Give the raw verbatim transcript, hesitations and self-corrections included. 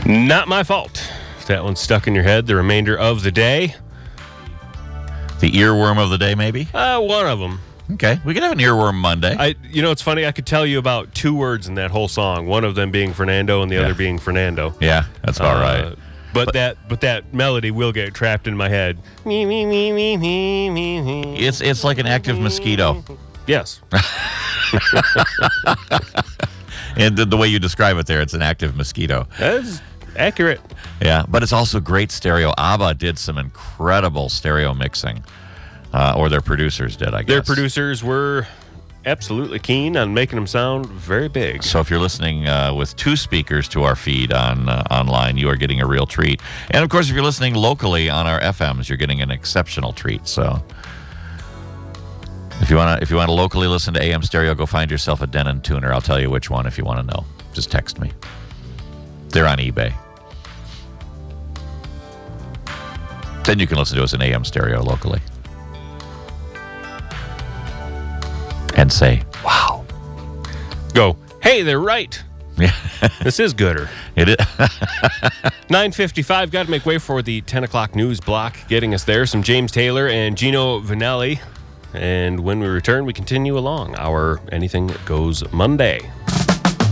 Not my fault. That one's stuck in your head the remainder of the day. The earworm of the day, maybe? Uh, one of them. Okay, we could have an earworm Monday. I, you know, it's funny. I could tell you about two words in that whole song. One of them being Fernando, and the Yeah. other being Fernando. Yeah, that's about Uh, right. But, But- that, but that melody will get trapped in my head. Me, me, me, me, me, me, me. It's it's like an active mosquito, Yes. and the, the way you describe it there, it's an active mosquito. That's accurate. Yeah, but it's also great stereo. ABBA did some incredible stereo mixing, uh, or their producers did, I guess. Their producers were absolutely keen on making them sound very big. So if you're listening uh, with two speakers to our feed on uh, online, you are getting a real treat. And of course, if you're listening locally on our F Ms, you're getting an exceptional treat. So if you want to, if you want to locally listen to A M stereo, go find yourself a Denon tuner. I'll tell you which one if you want to know. Just text me. They're on eBay. Then you can listen to us in A M stereo locally. And say, wow. Go, hey, they're right. Yeah, This is gooder. it is. nine fifty-five, got to make way for the ten o'clock news block. Getting us there, some James Taylor and Gino Vanelli. And when we return, we continue along our Anything Goes Monday.